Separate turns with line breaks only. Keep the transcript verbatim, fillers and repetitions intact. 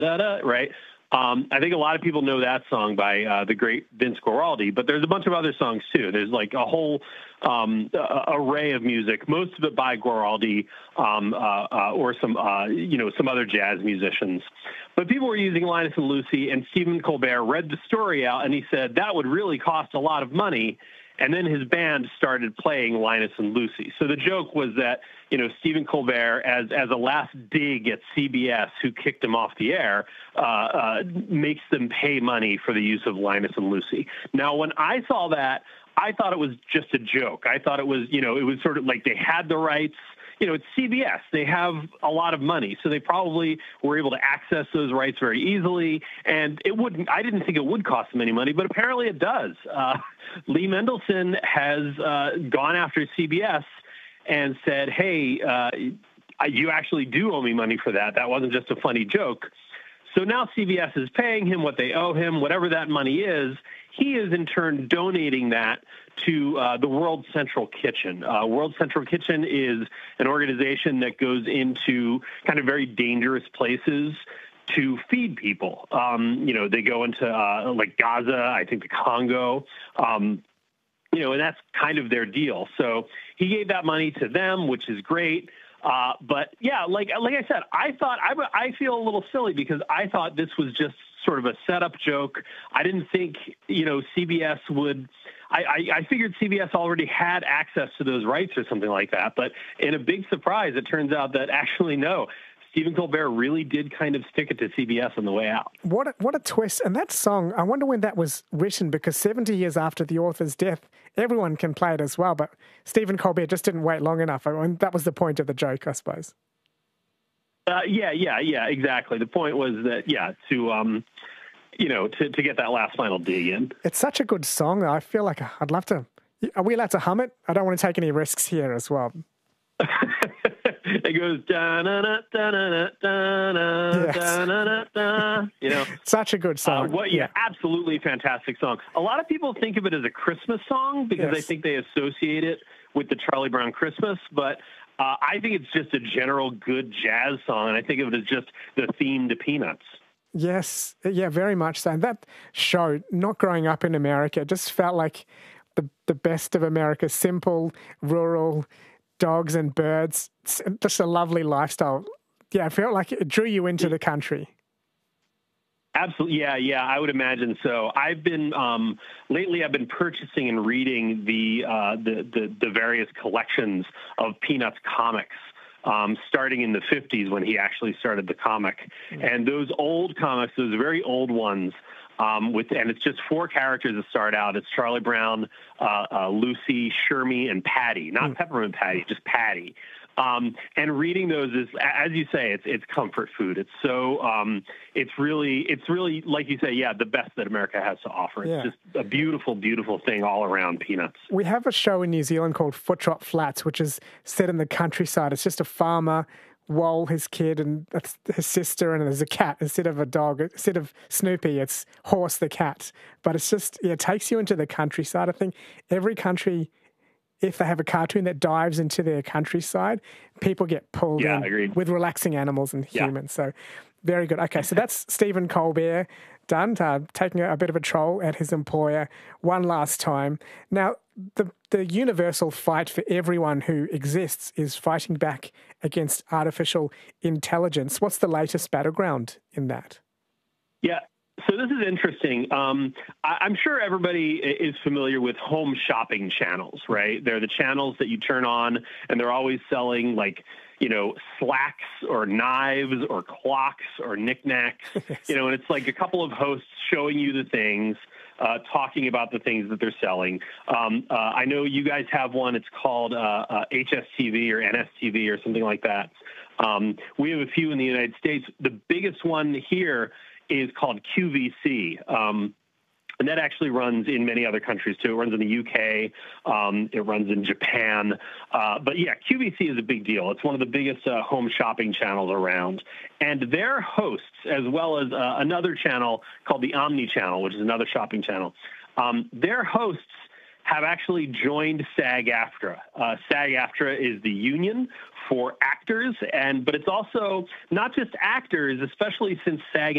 da da, right? Um, I think a lot of people know that song by uh, the great Vince Guaraldi, but there's a bunch of other songs too. There's like a whole um, uh, array of music, most of it by Guaraldi um, uh, uh, or some, uh, you know, some other jazz musicians. But people were using Linus and Lucy, and Stephen Colbert read the story out, and he said that would really cost a lot of money. And then his band started playing Linus and Lucy. So the joke was that, you know, Stephen Colbert, as as a last dig at C B S, who kicked him off the air, uh, uh, makes them pay money for the use of Linus and Lucy. Now, when I saw that, I thought it was just a joke. I thought it was, you know, it was sort of like they had the rights. You know, it's C B S. They have a lot of money, so they probably were able to access those rights very easily. And it wouldn't. I didn't think it would cost them any money, but apparently it does. Uh, Lee Mendelson has uh, gone after C B S and said, "Hey, uh, you actually do owe me money for that. That wasn't just a funny joke." So now C B S is paying him what they owe him, whatever that money is. He is in turn donating that to uh, the World Central Kitchen. Uh, World Central Kitchen is an organization that goes into kind of very dangerous places to feed people. Um, you know, they go into uh, like Gaza, I think the Congo, um, you know, and that's kind of their deal. So he gave that money to them, which is great. Uh, but yeah, like like I said, I thought I, I feel a little silly because I thought this was just sort of a setup joke. I didn't think, you know, C B S would. I, I, I figured C B S already had access to those rights or something like that. But in a big surprise, it turns out that actually no. Stephen Colbert really did kind of stick it to C B S on the way out.
What a, what a twist. And that song, I wonder when that was written, because seventy years after the author's death, everyone can play it as well. But Stephen Colbert just didn't wait long enough. I mean, that was the point of the joke, I suppose.
Uh, yeah, yeah, yeah, exactly. The point was that, yeah, to, um, you know, to, to get that last final dig in.
It's such a good song, though. I feel like I'd love to. Are we allowed to hum it? I don't want to take any risks here as well.
It goes da na na da na na da na da na na da. You know,
such a good song.
Uh, what, yeah, yeah, absolutely fantastic song. A lot of people think of it as a Christmas song because yes. I think they associate it with the Charlie Brown Christmas, but uh, I think it's just a general good jazz song, and I think of it as just the theme to Peanuts.
Yes, yeah, very much so. And that show, not growing up in America, just felt like the the best of America. Simple, rural, dogs and birds. It's just a lovely lifestyle. Yeah, I felt like it drew you into the country.
Absolutely. Yeah, yeah, I would imagine so. I've been, um, lately I've been purchasing and reading the, uh, the, the, the various collections of Peanuts comics, um, starting in the fifties when he actually started the comic. Mm-hmm. And those old comics, those very old ones, Um, with and it's just four characters that start out. It's Charlie Brown, uh, uh, Lucy, Shermie, and Patty. Not mm. Peppermint Patty, just Patty. Um, and reading those is, as you say, it's it's comfort food. It's so um, it's really it's really like you say, yeah, the best that America has to offer. It's yeah. just a beautiful, beautiful thing all around. Peanuts.
We have a show in New Zealand called Footdrop Flats, which is set in the countryside. It's just a farmer. Wall, his kid, and that's his sister, and there's a cat instead of a dog. Instead of Snoopy, it's Horse the cat. But it's just, yeah, it takes you into the countryside. I think every country, if they have a cartoon that dives into their countryside, people get pulled
yeah,
in
agreed.
with relaxing animals and humans. Yeah. So very good. Okay, so that's Stephen Colbert done, uh, taking a, a bit of a troll at his employer one last time. Now, the the universal fight for everyone who exists is fighting back against artificial intelligence. What's the latest battleground in that?
Yeah, so this is interesting. Um, I, I'm sure everybody is familiar with home shopping channels, right? They're the channels that you turn on, and they're always selling, like, you know, slacks or knives or clocks or knickknacks, yes. you know, and it's like a couple of hosts showing you the things, uh, talking about the things that they're selling. Um, uh, I know you guys have one. It's called uh, uh, H S T V or N S T V or something like that. Um, we have a few in the United States. The biggest one here is called Q V C. Um, And that actually runs in many other countries, too. It runs in the U K. Um, it runs in Japan. Uh, but, yeah, Q V C is a big deal. It's one of the biggest uh, home shopping channels around. And their hosts, as well as uh, another channel called the Omni Channel, which is another shopping channel, um, their hosts have actually joined SAG-AFTRA. Uh, SAG-AFTRA is the union for actors, and but it's also not just actors, especially since SAG